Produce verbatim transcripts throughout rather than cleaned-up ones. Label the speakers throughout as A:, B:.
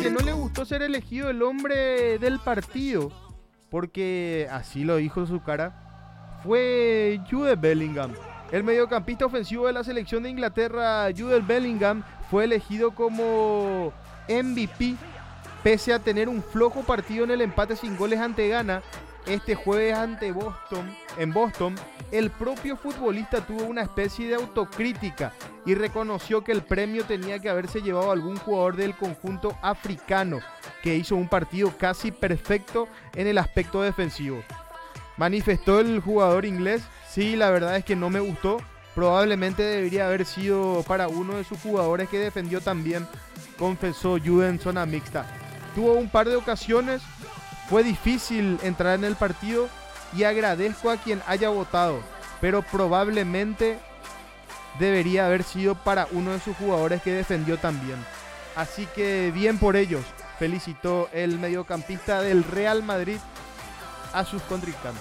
A: que no le gustó ser elegido el hombre del partido, porque así lo dijo su cara, fue Jude Bellingham. El mediocampista ofensivo de la selección de Inglaterra, Jude Bellingham, fue elegido como M V P, pese a tener un flojo partido en el empate sin goles ante Ghana. Este jueves ante Boston, en Boston, el propio futbolista tuvo una especie de autocrítica y reconoció que el premio tenía que haberse llevado a algún jugador del conjunto africano, que hizo un partido casi perfecto en el aspecto defensivo. Manifestó el jugador inglés: sí, la verdad es que no me gustó, probablemente debería haber sido para uno de sus jugadores que defendió también, confesó Jude en zona mixta. Tuvo un par de ocasiones. Fue difícil entrar en el partido y agradezco a quien haya votado, pero probablemente debería haber sido para uno de sus jugadores que defendió también. Así que bien por ellos, felicitó el mediocampista del Real Madrid a sus contrincantes.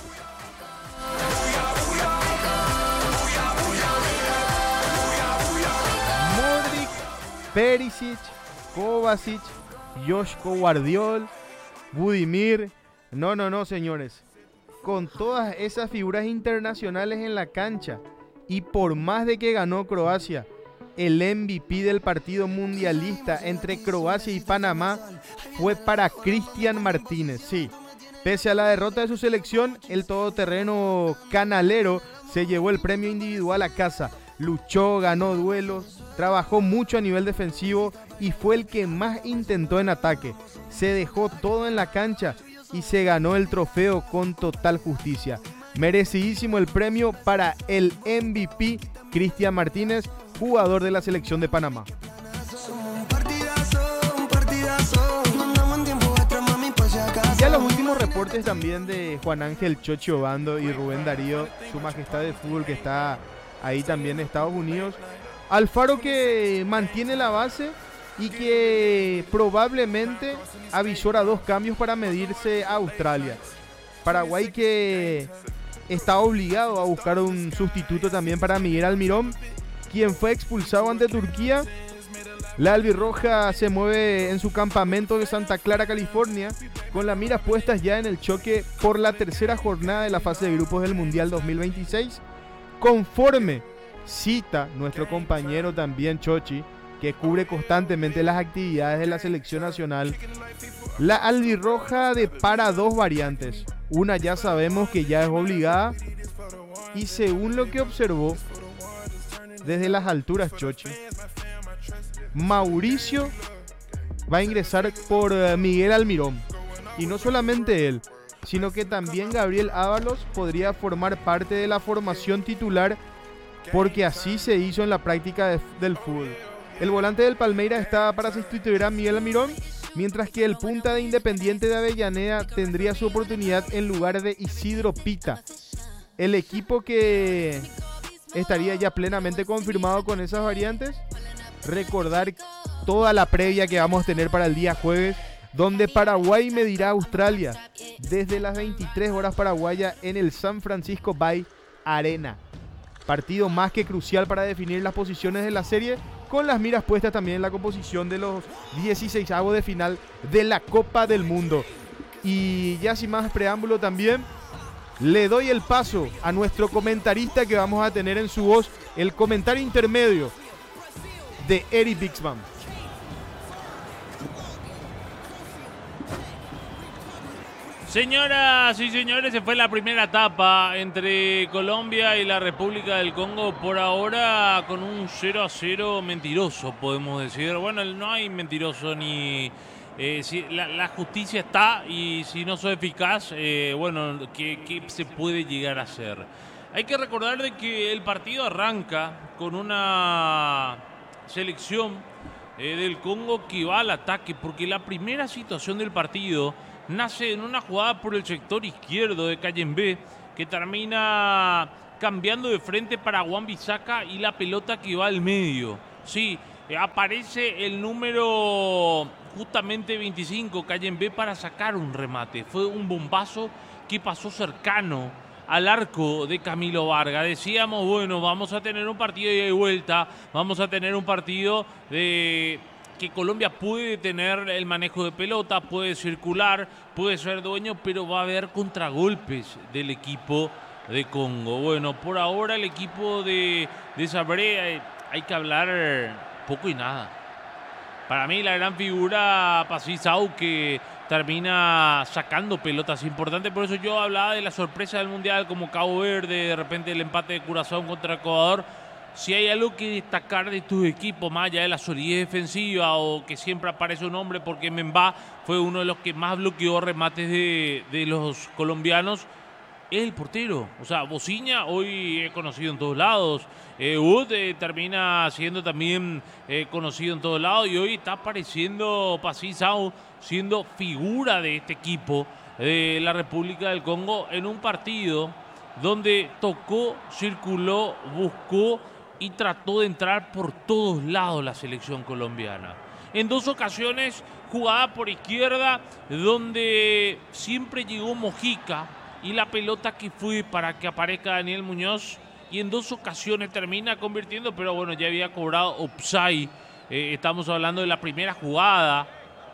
A: Modric, Perisic, Kovacic, Joško Guardiol, Budimir, no, no, no, señores. Con todas esas figuras internacionales en la cancha y por más de que ganó Croacia, el M V P del partido mundialista entre Croacia y Panamá fue para Cristian Martínez. Sí, pese a la derrota de su selección, el todoterreno canalero se llevó el premio individual a casa. Luchó, ganó duelos, trabajó mucho a nivel defensivo y fue el que más intentó en ataque. Se dejó todo en la cancha y se ganó el trofeo con total justicia. Merecidísimo el premio para el M V P Cristian Martínez, jugador de la selección de Panamá. Ya los últimos reportes también de Juan Ángel Chochi Obando y Rubén Darío, su majestad de fútbol que está ahí también en Estados Unidos. Alfaro que mantiene la base y que probablemente avisora dos cambios para medirse a Australia. Paraguay que está obligado a buscar un sustituto también para Miguel Almirón, quien fue expulsado ante Turquía. La albirroja se mueve en su campamento de Santa Clara, California, con las miras puestas ya en el choque por la tercera jornada de la fase de grupos del Mundial dos mil veintiséis, conforme cita nuestro compañero también Chochi, que cubre constantemente las actividades de la selección nacional. La albirroja depara dos variantes. Una ya sabemos que ya es obligada y según lo que observó desde las alturas Chochi, Mauricio va a ingresar por Miguel Almirón. Y no solamente él, sino que también Gabriel Ábalos podría formar parte de la formación titular, porque así se hizo en la práctica de, del fútbol. El volante del Palmeiras está para sustituir a Miguel Almirón, mientras que el punta de Independiente de Avellaneda tendría su oportunidad en lugar de Isidro Pita. El equipo que estaría ya plenamente confirmado con esas variantes. Recordar toda la previa que vamos a tener para el día jueves, donde Paraguay medirá a Australia desde las veintitrés horas paraguaya en el San Francisco Bay Arena. Partido más que crucial para definir las posiciones de la serie, con las miras puestas también en la composición de los dieciseisavos de final de la Copa del Mundo. Y ya sin más preámbulo también, le doy el paso a nuestro comentarista que vamos a tener en su voz el comentario intermedio de Eric Bixman.
B: Señoras y señores, se fue la primera etapa entre Colombia y la República del Congo, por ahora con un cero a cero mentiroso, podemos decir. Bueno, no hay mentiroso ni... Eh, si la, la justicia está, y si no soy eficaz, eh, bueno, ¿qué, ¿qué se puede llegar a hacer? Hay que recordar de que el partido arranca con una selección eh, del Congo que va al ataque, porque la primera situación del partido nace en una jugada por el sector izquierdo de Cayembe, que termina cambiando de frente para Wan-Bissaka y la pelota que va al medio. Sí, eh, aparece el número justamente veinticinco, Cayembe, para sacar un remate. Fue un bombazo que pasó cercano al arco de Camilo Vargas. Decíamos, bueno, vamos a tener un partido de ida y vuelta, vamos a tener un partido de que Colombia puede tener el manejo de pelota, puede circular, puede ser dueño, pero va a haber contragolpes del equipo de Congo. Bueno, por ahora el equipo de, de Sabré, hay, hay que hablar poco y nada. Para mí la gran figura Pacis Sau, que termina sacando pelotas importantes. Por eso yo hablaba de la sorpresa del Mundial, como Cabo Verde, de repente el empate de Curazao contra Ecuador. Si hay algo que destacar de estos equipos, más allá de la solidez defensiva o que siempre aparece un hombre, porque Membá fue uno de los que más bloqueó remates de, de los colombianos, es el portero. O sea, Bociña hoy es conocido en todos lados. Eh, Wood eh, termina siendo también eh, conocido en todos lados y hoy está apareciendo Pacis Sau siendo figura de este equipo de la República del Congo en un partido donde tocó, circuló, buscó y trató de entrar por todos lados la selección colombiana. En dos ocasiones jugada por izquierda, donde siempre llegó Mojica y la pelota que fue para que aparezca Daniel Muñoz, y en dos ocasiones termina convirtiendo, pero bueno, ya había cobrado offside. Eh, estamos hablando de la primera jugada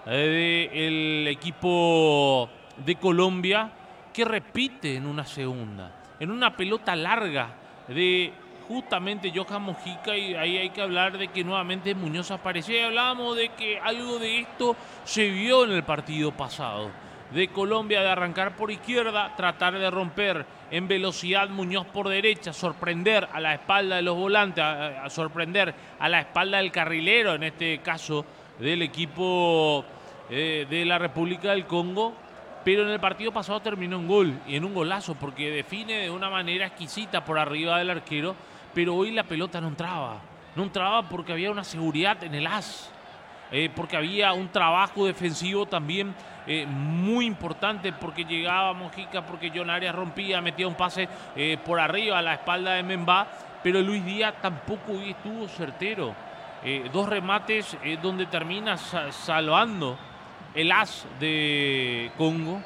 B: eh, del equipo de Colombia, que repite en una segunda, en una pelota larga de justamente Johan Mojica, y ahí hay que hablar de que nuevamente Muñoz apareció. Y hablábamos de que algo de esto se vio en el partido pasado de Colombia, de arrancar por izquierda, tratar de romper en velocidad Muñoz por derecha, sorprender a la espalda de los volantes, a, a sorprender a la espalda del carrilero, en este caso del equipo eh, de la República del Congo. Pero en el partido pasado terminó en gol, y en un golazo, porque define de una manera exquisita por arriba del arquero, pero hoy la pelota no entraba. No entraba porque había una seguridad en el as, eh, porque había un trabajo defensivo también eh, muy importante, porque llegaba Mojica, porque John Arias rompía, metía un pase eh, por arriba a la espalda de Membá, pero Luis Díaz tampoco hoy estuvo certero. Eh, dos remates eh, donde termina sa salvando el as de Congo,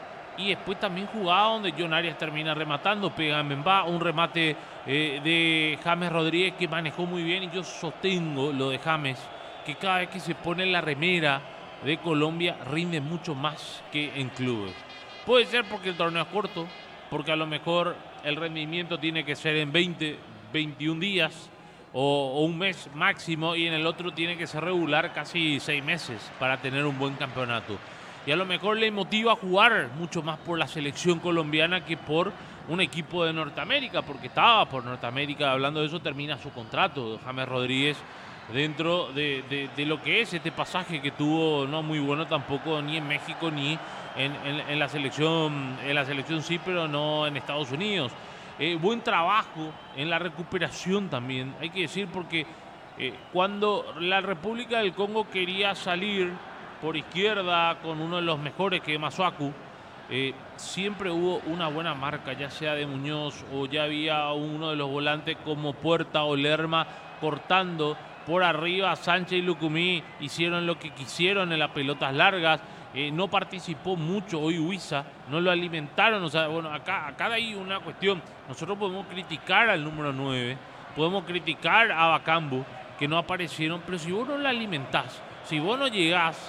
B: y después también jugaba donde John Arias termina rematando, pega en Membá, un remate eh, de James Rodríguez que manejó muy bien. Y yo sostengo lo de James, que cada vez que se pone en la remera de Colombia rinde mucho más que en clubes. Puede ser porque el torneo es corto, porque a lo mejor el rendimiento tiene que ser en veinte, veintiún días o, o un mes máximo, y en el otro tiene que ser regular casi seis meses para tener un buen campeonato. Y a lo mejor le motiva a jugar mucho más por la selección colombiana que por un equipo de Norteamérica, porque estaba por Norteamérica. Hablando de eso, termina su contrato James Rodríguez dentro de, de, de lo que es este pasaje que tuvo no muy bueno tampoco, ni en México ni en, en, en la selección, en la selección sí, pero no en Estados Unidos. Eh, buen trabajo en la recuperación también, hay que decir, porque eh, cuando la República del Congo quería salir por izquierda con uno de los mejores, que es Masuaku, eh, siempre hubo una buena marca, ya sea de Muñoz o ya había uno de los volantes como Puerta o Lerma cortando por arriba. Sánchez y Lucumí hicieron lo que quisieron en las pelotas largas. Eh, no participó mucho hoy Huiza, no lo alimentaron. O sea, bueno, acá, acá hay una cuestión. Nosotros podemos criticar al número nueve, podemos criticar a Bacambu, que no aparecieron, pero si vos no lo alimentás, si vos no llegás,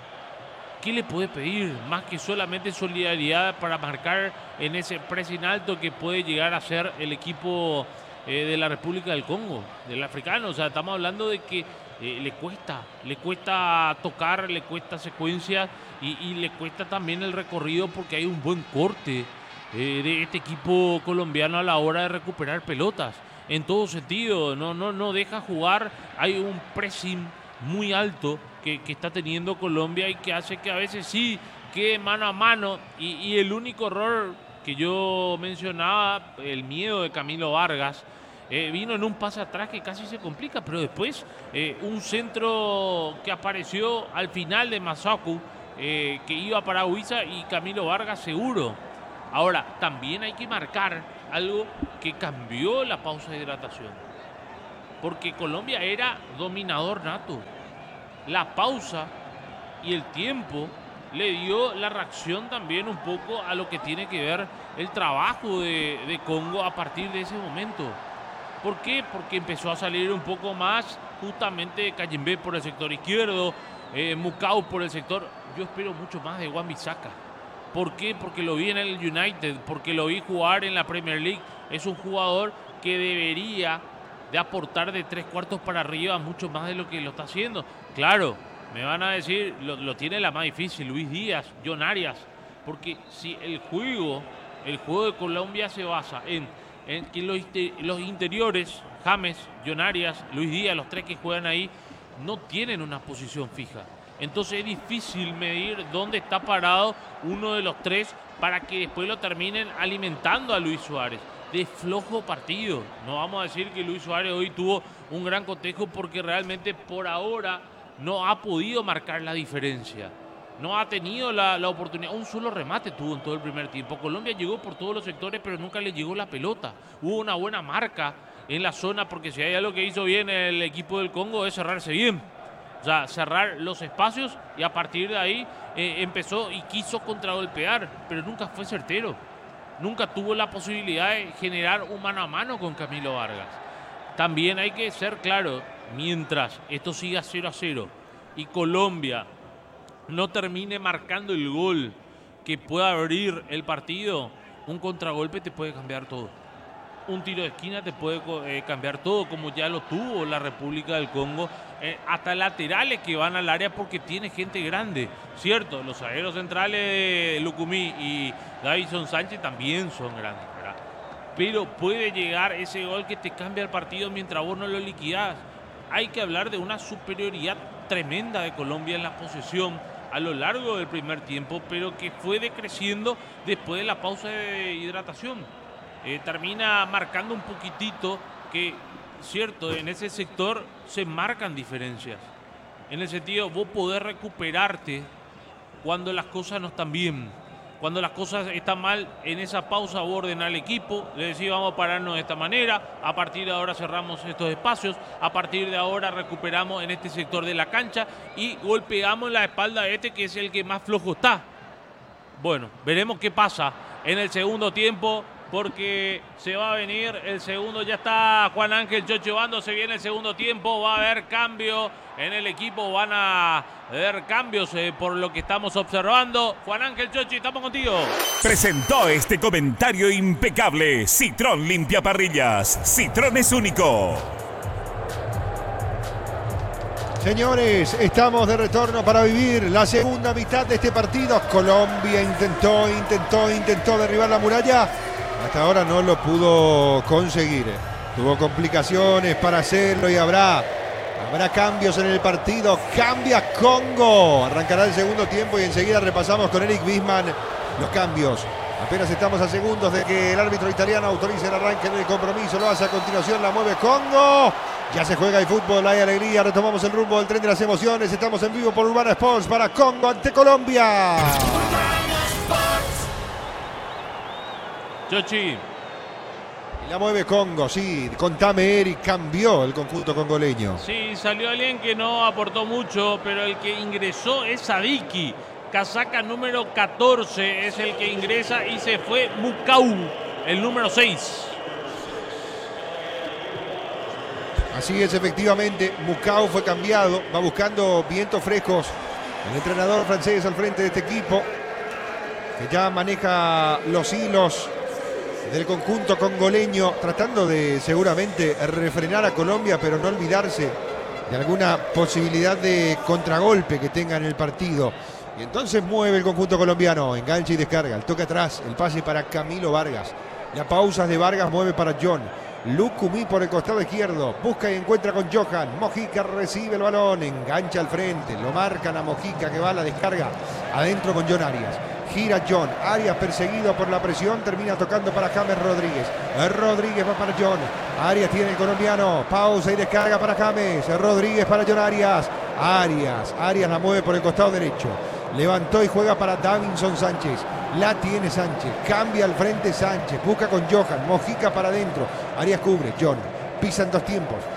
B: ¿qué le puede pedir? Más que solamente solidaridad para marcar en ese pressing alto que puede llegar a ser el equipo eh, de la República del Congo, del africano. O sea, estamos hablando de que eh, le cuesta, le cuesta tocar, le cuesta secuencia y, y le cuesta también el recorrido, porque hay un buen corte eh, de este equipo colombiano a la hora de recuperar pelotas. En todo sentido, no, no, no deja jugar, hay un pressing muy alto que, que está teniendo Colombia, y que hace que a veces sí quede mano a mano. Y, y el único error que yo mencionaba, el miedo de Camilo Vargas, eh, vino en un pase atrás que casi se complica, pero después eh, un centro que apareció al final de Masuaku, eh, que iba para Huiza, y Camilo Vargas seguro. Ahora, también hay que marcar algo que cambió la pausa de hidratación, porque Colombia era dominador nato. La pausa y el tiempo le dio la reacción también un poco a lo que tiene que ver el trabajo de, de Congo a partir de ese momento. ¿Por qué? Porque empezó a salir un poco más justamente Cayembe por el sector izquierdo, eh, Mukau por el sector. Yo espero mucho más de Wan-Bissaka. ¿Por qué? Porque lo vi en el United, porque lo vi jugar en la Premier League. Es un jugador que debería de aportar de tres cuartos para arriba mucho más de lo que lo está haciendo. Claro, me van a decir, lo, lo tiene la más difícil, Luis Díaz, John Arias, porque si el juego, el juego de Colombia se basa en, en que los, los interiores, James, John Arias, Luis Díaz, los tres que juegan ahí, no tienen una posición fija. Entonces es difícil medir dónde está parado uno de los tres para que después lo terminen alimentando a Luis Suárez. De flojo partido. No vamos a decir que Luis Suárez hoy tuvo un gran cotejo porque realmente por ahora no ha podido marcar la diferencia. No ha tenido la, la oportunidad. Un solo remate tuvo en todo el primer tiempo. Colombia llegó por todos los sectores, pero nunca le llegó la pelota. Hubo una buena marca en la zona porque si hay algo que hizo bien el equipo del Congo es cerrarse bien. O sea, cerrar los espacios y a partir de ahí eh, empezó y quiso contragolpear, pero nunca fue certero. Nunca tuvo la posibilidad de generar un mano a mano con Camilo Vargas. También hay que ser claro, mientras esto siga cero a cero y Colombia no termine marcando el gol que pueda abrir el partido, un contragolpe te puede cambiar todo. Un tiro de esquina te puede eh, cambiar todo, como ya lo tuvo la República del Congo. Eh, hasta laterales que van al área porque tiene gente grande. Cierto, los zagueros centrales de Lucumí y Davison Sánchez también son grandes, ¿verdad? Pero puede llegar ese gol que te cambia el partido mientras vos no lo liquidás. Hay que hablar de una superioridad tremenda de Colombia en la posesión a lo largo del primer tiempo, pero que fue decreciendo después de la pausa de hidratación. Eh, termina marcando un poquitito que, cierto, en ese sector se marcan diferencias. En el sentido, vos podés recuperarte cuando las cosas no están bien. Cuando las cosas están mal, en esa pausa vos ordenás al equipo, le decís vamos a pararnos de esta manera, a partir de ahora cerramos estos espacios, a partir de ahora recuperamos en este sector de la cancha y golpeamos la espalda de este que es el que más flojo está. Bueno, veremos qué pasa en el segundo tiempo, porque se va a venir el segundo, ya está Juan Ángel Chocho Bando, se viene el segundo tiempo, va a haber cambio en el equipo, van a haber cambios eh, por lo que estamos observando. Juan Ángel Chocho, estamos contigo.
C: Presentó este comentario impecable Citroën Limpia Parrillas. Citroën es único.
D: Señores, estamos de retorno para vivir la segunda mitad de este partido. Colombia intentó, intentó, intentó derribar la muralla. Hasta ahora no lo pudo conseguir. Tuvo complicaciones para hacerlo y habrá, habrá cambios en el partido. Cambia Congo. Arrancará el segundo tiempo y enseguida repasamos con Eric Bisman los cambios. Apenas estamos a segundos de que el árbitro italiano autorice el arranque del compromiso. Lo hace a continuación, la mueve Congo. Ya se juega el fútbol, hay alegría. Retomamos el rumbo del tren de las emociones. Estamos en vivo por Urbana Sports para Congo ante Colombia.
B: Chochi.
D: Y la mueve Congo, sí. Contame, Eric, cambió el conjunto congoleño.
B: Sí, salió alguien que no aportó mucho, pero el que ingresó es Sadiki. Casaca número catorce es el que ingresa y se fue Mukau, el número seis.
D: Así es, efectivamente, Mukau fue cambiado, va buscando vientos frescos. El entrenador francés al frente de este equipo, que ya maneja los hilos del conjunto congoleño, tratando de seguramente refrenar a Colombia, pero no olvidarse de alguna posibilidad de contragolpe que tenga en el partido. Y entonces mueve el conjunto colombiano, engancha y descarga, el toque atrás, el pase para Camilo Vargas. La pausa de Vargas mueve para John. Lucumí por el costado izquierdo, busca y encuentra con Johan. Mojica recibe el balón, engancha al frente, lo marcan a Mojica que va a la descarga adentro con John Arias. Gira John, Arias perseguido por la presión, termina tocando para James Rodríguez. Rodríguez va para John, Arias tiene el colombiano, pausa y descarga para James. Rodríguez para John Arias. Arias, Arias la mueve por el costado derecho. Levantó y juega para Davinson Sánchez. La tiene Sánchez. Cambia al frente Sánchez. Busca con Johan. Mojica para adentro. Arias cubre. John. Pisan dos tiempos.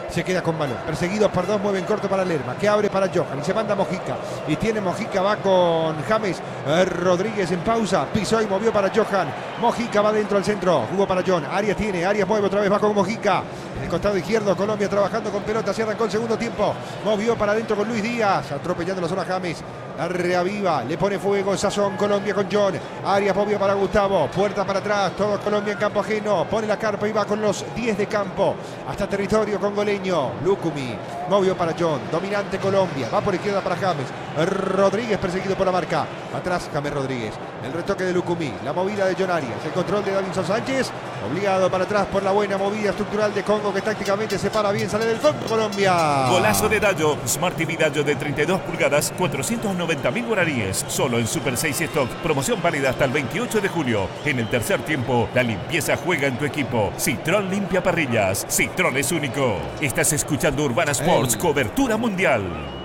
D: Se queda con balón. Perseguidos por dos, mueven corto para Lerma, que abre para Johan y se manda Mojica. Y tiene Mojica, va con James eh, Rodríguez en pausa. Pisó y movió para Johan. Mojica va dentro al centro. Jugó para John. Arias tiene. Arias mueve otra vez, va con Mojica. En el costado izquierdo, Colombia trabajando con pelota. Se arrancó el segundo tiempo. Movió para adentro con Luis Díaz. Atropellando la zona James. La reaviva. Le pone fuego. Sazón. Colombia con John. Arias movió para Gustavo. Puerta para atrás. Todo Colombia en campo ajeno. Pone la carpa y va con los diez de campo. Hasta territorio congoleño. Lucumi movió para John, dominante Colombia, va por izquierda para James Rodríguez, perseguido por la marca, atrás James Rodríguez, el retoque de Lucumi, la movida de John Arias, el control de Davinson Sánchez, obligado para atrás por la buena movida estructural de Congo, que tácticamente se para bien, sale del fondo Colombia.
C: Golazo de Dallo, Smart T V Dallo de treinta y dos pulgadas, cuatrocientos noventa mil guaraníes, solo en Super seis Stock, promoción válida hasta el veintiocho de julio. En el tercer tiempo, la limpieza juega en tu equipo. Citrón limpia parrillas, Citrón es único. Estás escuchando Urbana Sports, hey. Cobertura mundial.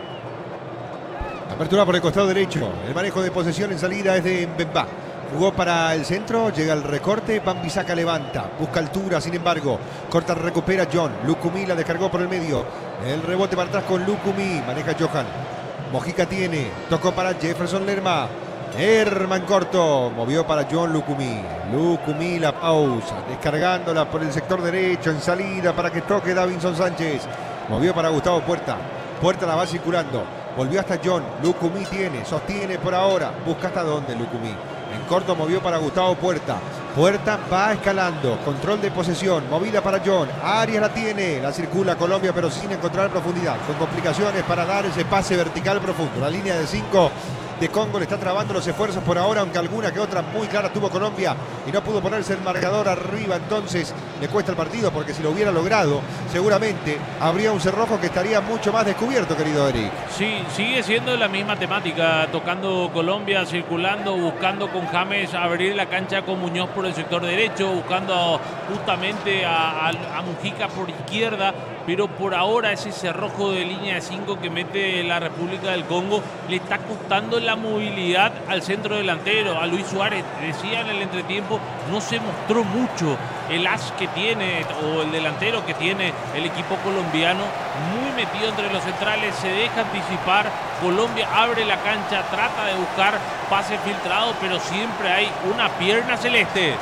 D: Apertura por el costado derecho. El manejo de posesión en salida es de Mbemba. Jugó para el centro, llega el recorte, Bambisaca levanta, busca altura, sin embargo, corta, recupera John. Lucumi la descargó por el medio. El rebote para atrás con Lucumi, maneja Johan. Mojica tiene, tocó para Jefferson Lerma. Herman corto, movió para John Lucumi. Lucumi la pausa, descargándola por el sector derecho en salida para que toque Davinson Sánchez. Movió para Gustavo Puerta. Puerta la va circulando. Volvió hasta John. Lucumi tiene, sostiene por ahora. Busca hasta dónde Lucumi. En corto movió para Gustavo Puerta. Puerta va escalando. Control de posesión. Movida para John. Arias la tiene. La circula Colombia pero sin encontrar profundidad. Con complicaciones para dar ese pase vertical profundo. La línea de cinco de Congo le está trabando los esfuerzos por ahora, aunque alguna que otra muy clara tuvo Colombia y no pudo ponerse el marcador arriba, entonces le cuesta el partido, porque si lo hubiera logrado seguramente habría un cerrojo que estaría mucho más descubierto, querido Eric.
B: Sí, sigue siendo la misma temática, tocando Colombia, circulando, buscando con James abrir la cancha con Muñoz por el sector derecho, buscando justamente a, a, a Mujica por izquierda, pero por ahora ese cerrojo de línea de cinco que mete la República del Congo le está costando la movilidad al centro delantero, a Luis Suárez. Decía en el entretiempo, no se mostró mucho el as que tiene o el delantero que tiene el equipo colombiano, muy metido entre los centrales, se deja anticipar. Colombia abre la cancha, trata de buscar pase filtrado, pero siempre hay una pierna celeste.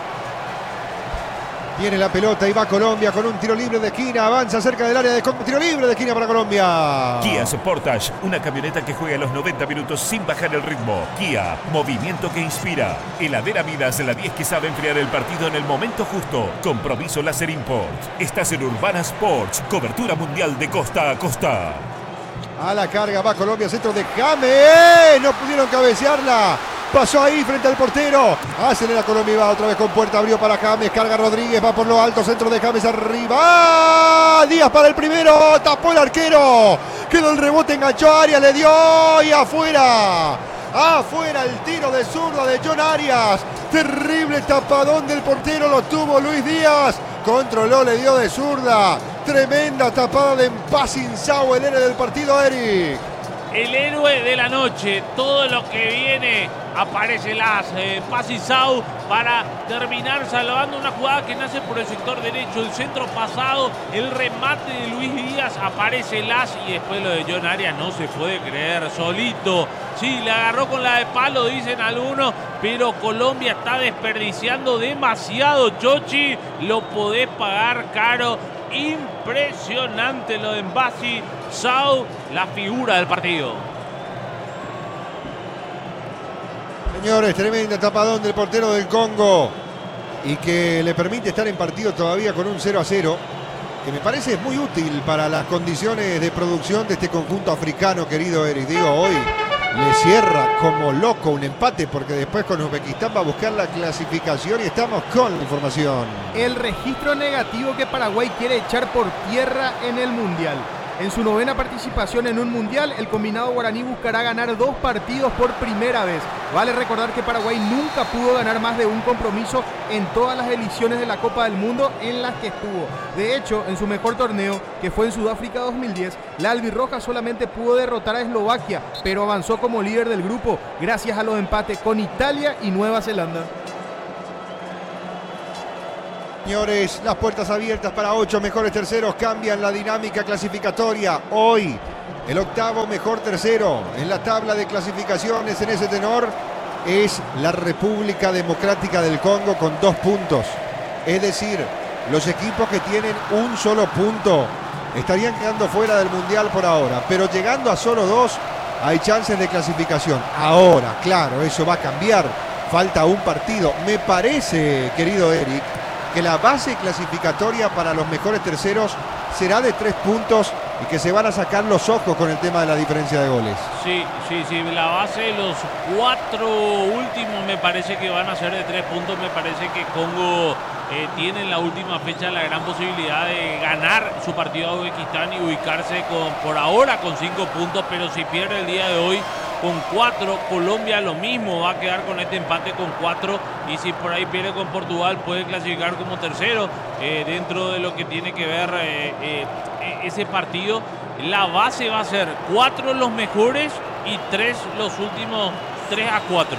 D: Tiene la pelota y va Colombia con un tiro libre de esquina. Avanza cerca del área de Congo. Tiro libre de esquina para Colombia.
C: Kia Sportage, una camioneta que juega los noventa minutos sin bajar el ritmo. Kia, movimiento que inspira. Heladera Midas, la diez que sabe enfriar el partido en el momento justo. Compromiso Láser Import. Estás en Urbana Sports, cobertura mundial de costa a costa.
D: A la carga va Colombia, centro de James. No pudieron cabecearla. Pasó ahí frente al portero. Acelera Colombia y va otra vez con Puerta. Abrió para James. Carga Rodríguez. Va por lo alto. Centro de James arriba. ¡Ah! Díaz para el primero. Tapó el arquero. Quedó el rebote. Enganchó a Arias. Le dio. Y afuera. Afuera el tiro de zurda de John Arias. Terrible tapadón del portero. Lo tuvo Luis Díaz. Controló. Le dio de zurda. Tremenda tapada de Mpassing-Sao. El héroe del partido, Eric.
B: El héroe de la noche, todo lo que viene, aparece las eh, Mpassing-Sao para terminar salvando una jugada que nace por el sector derecho, el centro pasado, el remate de Luis Díaz, aparece Las y después lo de John Arias no se puede creer, solito. Sí, le agarró con la de palo, dicen algunos, pero Colombia está desperdiciando demasiado, Chochi, lo podés pagar caro. Impresionante lo de Mpassing-Sao, la figura del partido.
D: Señores, tremenda tapadón del portero del Congo y que le permite estar en partido todavía con un cero a cero, que me parece muy útil para las condiciones de producción de este conjunto africano, querido Eric. Digo, hoy le cierra como loco un empate, porque después con Uzbekistán va a buscar la clasificación y estamos con la información.
A: El registro negativo que Paraguay quiere echar por tierra en el Mundial. En su novena participación en un Mundial, el combinado guaraní buscará ganar dos partidos por primera vez. Vale recordar que Paraguay nunca pudo ganar más de un compromiso en todas las ediciones de la Copa del Mundo en las que estuvo. De hecho, en su mejor torneo, que fue en Sudáfrica dos mil diez, la albirroja solamente pudo derrotar a Eslovaquia, pero avanzó como líder del grupo gracias a los empates con Italia y Nueva Zelanda.
D: Señores, las puertas abiertas para ocho mejores terceros cambian la dinámica clasificatoria. Hoy, el octavo mejor tercero en la tabla de clasificaciones en ese tenor es la República Democrática del Congo con dos puntos. Es decir, los equipos que tienen un solo punto estarían quedando fuera del Mundial por ahora, pero llegando a solo dos hay chances de clasificación. Ahora, claro, eso va a cambiar. Falta un partido. Me parece, querido Eric, que la base clasificatoria para los mejores terceros será de tres puntos y que se van a sacar los ojos con el tema de la diferencia de goles.
B: Sí, sí, sí, la base, los cuatro últimos me parece que van a ser de tres puntos. Me parece que Congo eh, tiene en la última fecha la gran posibilidad de ganar su partido a Uzbekistán y ubicarse con, por ahora con cinco puntos, pero si pierde el día de hoy con cuatro, Colombia lo mismo, va a quedar con este empate con cuatro, y si por ahí pierde con Portugal puede clasificar como tercero eh, dentro de lo que tiene que ver eh, eh, ese partido. La base va a ser cuatro los mejores y tres los últimos, tres a cuatro.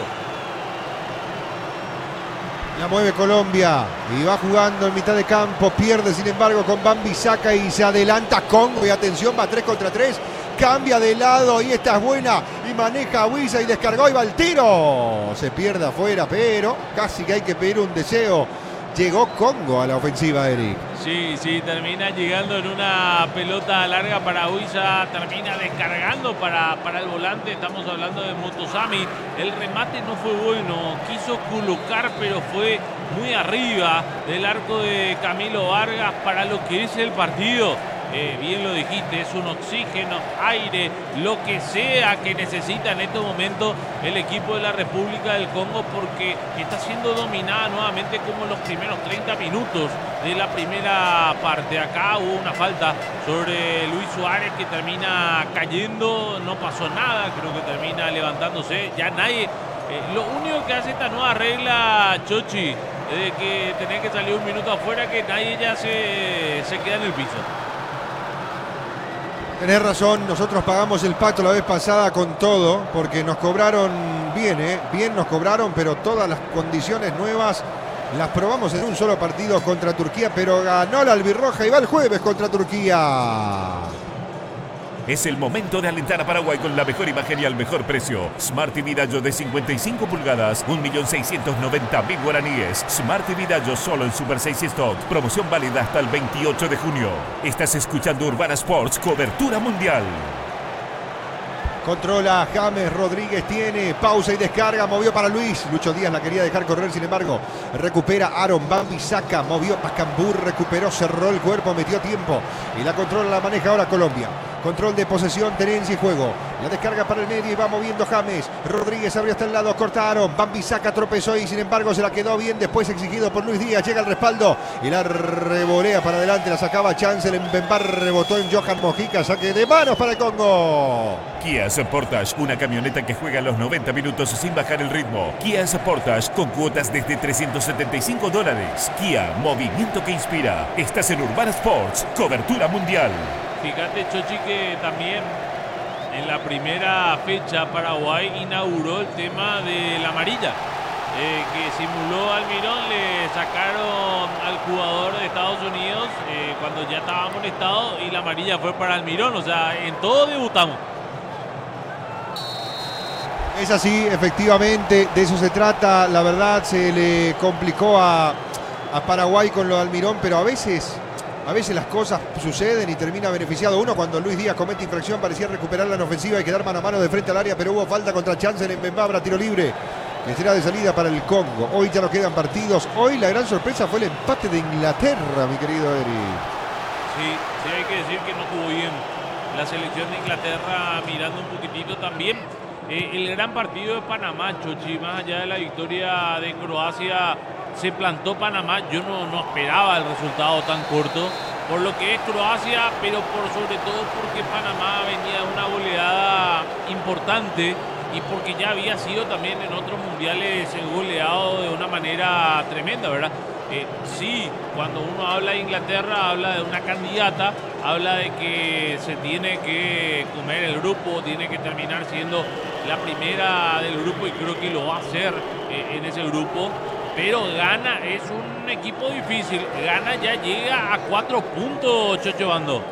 D: La mueve Colombia y va jugando en mitad de campo, pierde sin embargo con Wan-Bissaka y se adelanta Congo y atención, va tres contra tres. Cambia de lado y esta es buena y maneja a Huiza y descargó y va el tiro. Se pierde afuera, pero casi que hay que pedir un deseo. Llegó Congo a la ofensiva, Eric.
B: Sí, sí, termina llegando en una pelota larga para Huiza, termina descargando para, para el volante. Estamos hablando de Motosami. El remate no fue bueno, quiso colocar, pero fue muy arriba del arco de Camilo Vargas para lo que es el partido. Eh, bien lo dijiste, es un oxígeno, aire, lo que sea que necesita en estos momentos el equipo de la República del Congo, porque está siendo dominada nuevamente como los primeros treinta minutos de la primera parte. Acá hubo una falta sobre Luis Suárez que termina cayendo, no pasó nada, creo que termina levantándose, ya nadie... Eh, lo único que hace esta nueva regla, Chochi, es de que tenés que salir un minuto afuera, que nadie ya se, se queda en el piso.
D: Tenés razón, nosotros pagamos el pato la vez pasada con todo, porque nos cobraron bien, ¿eh? Bien nos cobraron, pero todas las condiciones nuevas las probamos en un solo partido contra Turquía, pero ganó la albirroja y va el jueves contra Turquía.
C: Es el momento de alentar a Paraguay con la mejor imagen y al mejor precio. Smart T V Dallo de cincuenta y cinco pulgadas, un millón seiscientos noventa mil guaraníes. Smart T V Dallo solo en Super seis Stock. Promoción válida hasta el veintiocho de junio. Estás escuchando Urbana Sports, cobertura mundial.
D: Controla James Rodríguez, tiene pausa y descarga, movió para Luis. Lucho Díaz la quería dejar correr, sin embargo, recupera Aaron Wan-Bissaka, movió Pacambur, recuperó, cerró el cuerpo, metió tiempo y la controla, la maneja ahora Colombia. Control de posesión, tenencia y juego. La descarga para el medio y va moviendo James. Rodríguez abrió hasta el lado, cortaron. Wan-Bissaka tropezó y sin embargo se la quedó bien. Después exigido por Luis Díaz. Llega el respaldo y la revolea para adelante. La sacaba Chancel. En Bembar rebotó en Johan Mojica. Saque de manos para el Congo.
C: Kia Sportage, una camioneta que juega los noventa minutos sin bajar el ritmo. Kia Sportage con cuotas desde trescientos setenta y cinco dólares. Kia, movimiento que inspira. Estás en Urbana Sports, cobertura mundial.
B: Fíjate, Chochi, que también en la primera fecha Paraguay inauguró el tema de la amarilla eh, que simuló Almirón. Le sacaron al jugador de Estados Unidos eh, cuando ya estaba amonestado y la amarilla fue para Almirón. O sea, en todo debutamos.
D: Es así, efectivamente, de eso se trata. La verdad se le complicó a, a Paraguay con lo de Almirón, pero a veces... A veces las cosas suceden y termina beneficiado uno. Cuando Luis Díaz comete infracción parecía recuperarla en ofensiva y quedar mano a mano de frente al área, pero hubo falta contra Chancel en Bembabra, tiro libre, que será de salida para el Congo. Hoy ya no quedan partidos. Hoy la gran sorpresa fue el empate de Inglaterra, mi querido Eri.
B: Sí, sí, hay que decir que no jugó bien la selección de Inglaterra, mirando un poquitito también. Eh, el gran partido de Panamá, Chochi, más allá de la victoria de Croacia, se plantó Panamá. Yo no, no esperaba el resultado tan corto por lo que es Croacia, pero por sobre todo porque Panamá venía de una goleada importante y porque ya había sido también en otros mundiales goleado de una manera tremenda, ¿verdad? Eh, sí, cuando uno habla de Inglaterra, habla de una candidata, habla de que se tiene que comer el grupo, tiene que terminar siendo la primera del grupo y creo que lo va a hacer eh, en ese grupo. pero Ghana es un equipo difícil. Ghana ya llega a cuatro puntos, Chocho Bando.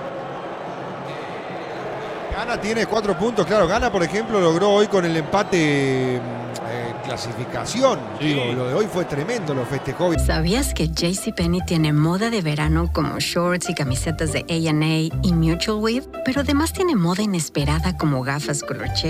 D: Ghana tiene cuatro puntos, claro. Ghana, por ejemplo, logró hoy con el empate eh, clasificación.
B: Sí.
D: Digo, lo de hoy fue tremendo, lo festejó.
E: ¿Sabías que JCPenney tiene moda de verano como shorts y camisetas de A and A y Mutual Weave? Pero además tiene moda inesperada como gafas color